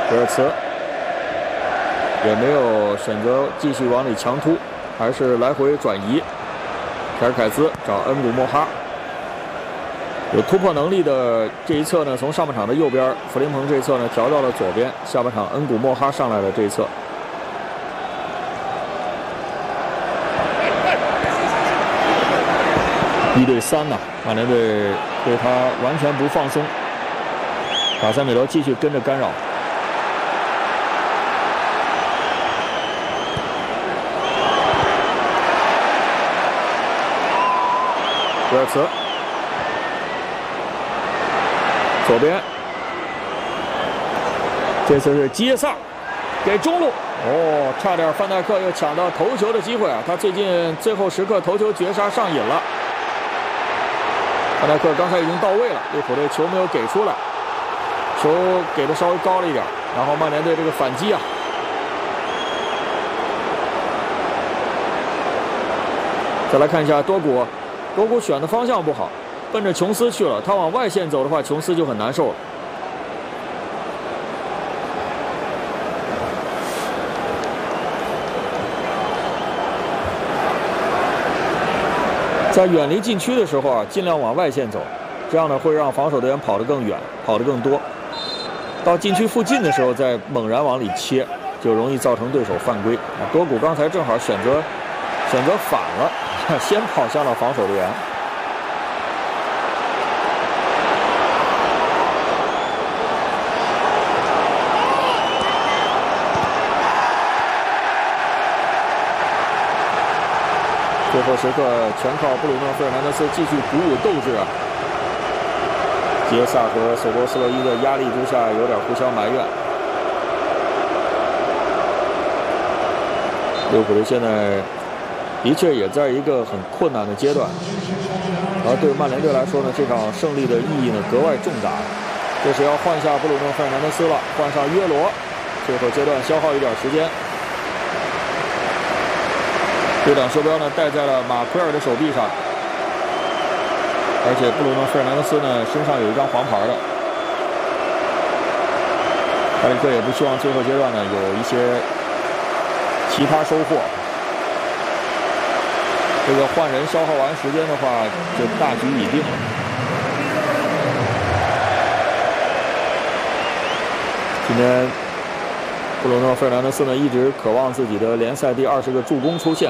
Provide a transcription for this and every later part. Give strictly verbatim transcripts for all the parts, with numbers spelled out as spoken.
维尔茨也没有选择继续往里强突，还是来回转移。凯尔凯兹找恩古莫哈，有突破能力的这一侧呢，从上半场的右边，弗林鹏这一侧呢调到了左边，下半场恩古莫哈上来的这一侧。一对三呢，曼联队对他完全不放松。卡塞米罗继续跟着干扰。维尔茨，左边，这次是基耶萨给中路，哦，差点范戴克又抢到头球的机会啊！他最近最后时刻头球绝杀上瘾了。范戴克刚才已经到位了，利物浦队球没有给出来，球给的稍微高了一点，然后曼联队这个反击啊。再来看一下多古。多古选的方向不好，奔着琼斯去了。他往外线走的话，琼斯就很难受了。在远离禁区的时候啊，尽量往外线走，这样呢会让防守队员跑得更远，跑得更多。到禁区附近的时候再猛然往里切，就容易造成对手犯规。啊，多古刚才正好选择选择反了。先跑向了防守队员，最后时刻全靠布鲁诺·费尔南德斯继续鼓舞斗志啊！杰萨和索波斯洛伊的压力之下，有点互相埋怨。利物浦队现在的确也在一个很困难的阶段，而对曼联队来说呢，这场胜利的意义呢格外重大。这是要换下布鲁诺·费尔南德斯了，换上约罗，最后阶段消耗一点时间。队长袖标呢戴在了马奎尔的手臂上，而且布鲁诺·费尔南德斯呢身上有一张黄牌的。卡里克也不希望最后阶段呢有一些其他收获。这个换人消耗完时间的话，就大局已定了。今天布鲁诺·费尔南德斯呢一直渴望自己的联赛第二十个助攻出现。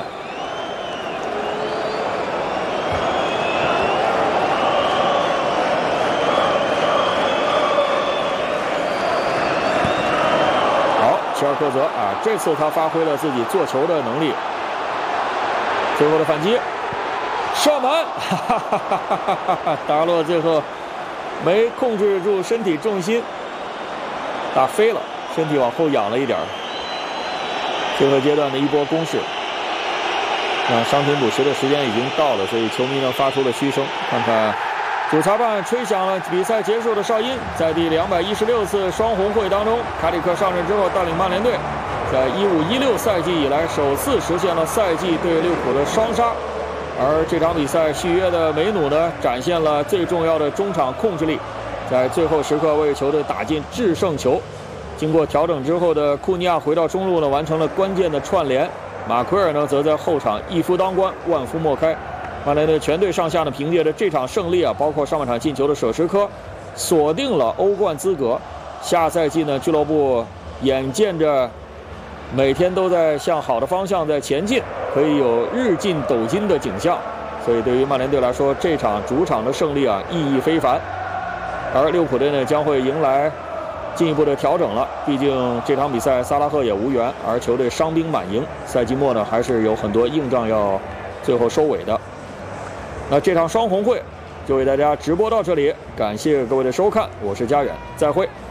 好，齐尔克泽啊，这次他发挥了自己做球的能力。最后的反击，射门，哈哈哈哈哈哈！达洛最后没控制住身体重心，打飞了，身体往后仰了一点。最后阶段的一波攻势，那伤停补时的时间已经到了，所以球迷呢发出了嘘声。看看主裁判吹响了比赛结束的哨音，在第两百一十六次双红会当中，卡里克上任之后带领曼联队。在一五一六赛季以来，首次实现了赛季对利物浦的双杀，而这场比赛续约的梅努呢，展现了最重要的中场控制力，在最后时刻为球队打进制胜球。经过调整之后的库尼亚回到中路呢，完成了关键的串联。马奎尔呢，则在后场一夫当关，万夫莫开。曼联队全队上下呢，凭借着这场胜利啊，包括上半场进球的舍什科，锁定了欧冠资格。下赛季呢，俱乐部眼见着每天都在向好的方向在前进，可以有日进斗金的景象。所以对于曼联队来说，这场主场的胜利啊，意义非凡。而利物浦队呢，将会迎来进一步的调整了。毕竟这场比赛萨拉赫也无缘，而球队伤兵满营，赛季末呢还是有很多硬仗要最后收尾的。那这场双红会就为大家直播到这里，感谢各位的收看，我是佳远，再会。